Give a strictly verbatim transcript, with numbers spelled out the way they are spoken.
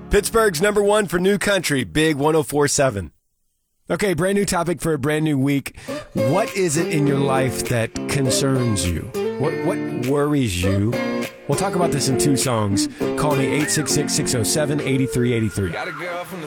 Pittsburgh's number one for new country, Big one oh four point seven. Okay, brand new topic for a brand new week. What is it in your life that concerns you? What what worries you? We'll talk about this in two songs. Call me eight six six, six oh seven, eight three eight three.